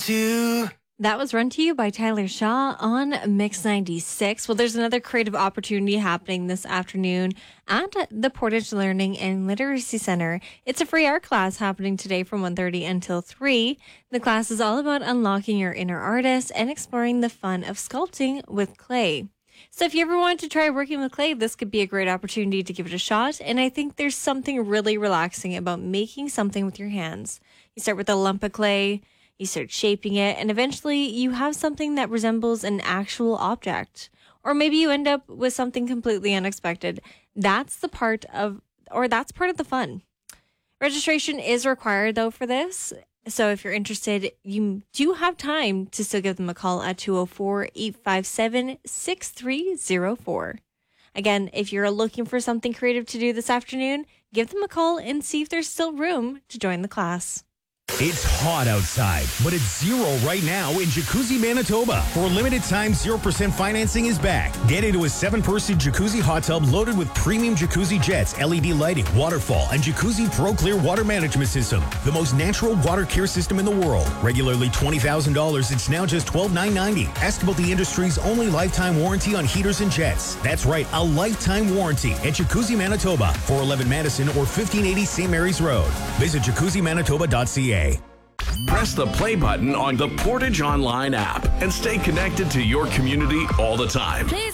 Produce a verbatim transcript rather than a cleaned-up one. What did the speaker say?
to... That was Run to You by Tyler Shaw on Mix ninety-six. Well, there's another creative opportunity happening this afternoon at the Portage Learning and Literacy Center. It's a free art class happening today from one thirty until three. The class is all about unlocking your inner artist and exploring the fun of sculpting with clay. So if you ever wanted to try working with clay, this could be a great opportunity to give it a shot. And I think there's something really relaxing about making something with your hands. You start with a lump of clay, you start shaping it, and eventually you have something that resembles an actual object. Or maybe you end up with something completely unexpected. That's the part of, or that's part of the fun. Registration is required, though, for this. So if you're interested, you do have time to still give them a call at two oh four, eight five seven, six three oh four. Again, if you're looking for something creative to do this afternoon, give them a call and see if there's still room to join the class. It's hot outside, but it's zero right now in Jacuzzi, Manitoba. For a limited time, zero percent financing is back. Get into a seven-person jacuzzi hot tub loaded with premium jacuzzi jets, L E D lighting, waterfall, and Jacuzzi Pro Clear water management system. The most natural water care system in the world. Regularly twenty thousand dollars, it's now just twelve thousand nine hundred ninety dollars. Ask about the industry's only lifetime warranty on heaters and jets. That's right, a lifetime warranty at Jacuzzi, Manitoba, four eleven Madison or fifteen eighty Saint Mary's Road. Visit jacuzzi manitoba dot c a. Press the play button on the Portage Online app and stay connected to your community all the time. Please